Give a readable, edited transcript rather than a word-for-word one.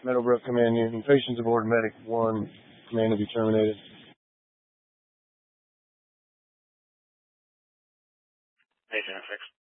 Meadowbrook Command Unit. Patients aboard Medic 1. Command to be terminated. Patient fixed.